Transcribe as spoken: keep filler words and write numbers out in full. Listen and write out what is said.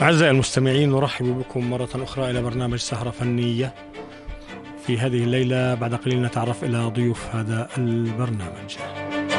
أعزائي المستمعين، نرحب بكم مرة أخرى إلى برنامج سهرة فنية. في هذه الليلة بعد قليل نتعرف إلى ضيوف هذا البرنامج.